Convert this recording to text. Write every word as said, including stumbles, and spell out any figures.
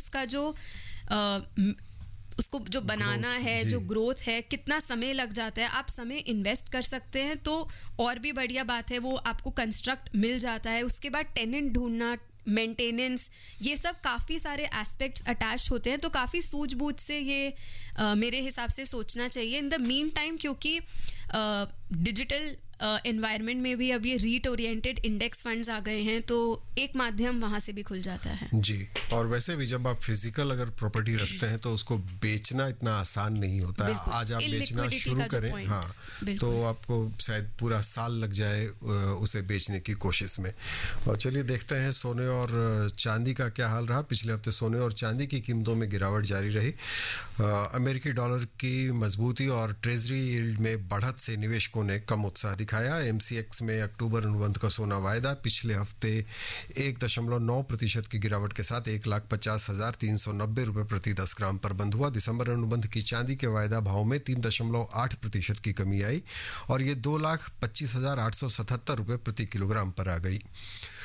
उसका जो आ, उसको जो बनाना Growth, है, जी। जो ग्रोथ है, कितना समय लग जाता है, आप समय इन्वेस्ट कर सकते हैं तो और भी बढ़िया बात है, वो आपको कंस्ट्रक्ट मिल जाता है। उसके बाद टेनेंट ढूंढना, मेंटेनेंस, ये सब काफ़ी सारे एस्पेक्ट्स अटैच होते हैं, तो काफ़ी सूझबूझ से ये uh, मेरे हिसाब से सोचना चाहिए इन द मीन टाइम, क्योंकि डिजिटल एनवायरनमेंट uh, में भी अब ये रीट ओरिएंटेड इंडेक्स फंड्स आ गए हैं, तो एक माध्यम वहाँ से भी खुल जाता है। जी, और वैसे भी जब आप फिजिकल अगर प्रॉपर्टी रखते हैं तो उसको बेचना इतना आसान नहीं होता है। आज आप बेचना शुरू करें, हाँ, तो आपको शायद पूरा साल लग जाए उसे बेचने की कोशिश में। और चलिए देखते हैं सोने और चांदी का क्या हाल रहा। पिछले हफ्ते सोने और चांदी की कीमतों में गिरावट जारी रही। अमेरिकी डॉलर की मजबूती और ट्रेजरी यील्ड में बढ़त से निवेशकों ने कम उत्साह दिखाया। एमसीएक्स में अक्टूबर अनुबंध का सोना वायदा पिछले हफ्ते एक दशमलव नौ प्रतिशत की गिरावट के साथ एक लाख पचास हजार तीन सौ नब्बे रुपये प्रति दस ग्राम पर बंद हुआ। दिसंबर अनुबंध की चांदी के वायदा भाव में तीन दशमलव आठ प्रतिशत की कमी आई और ये दो लाख पच्चीस हजार आठ सौ सतहत्तर रुपये प्रति किलोग्राम पर आ गई।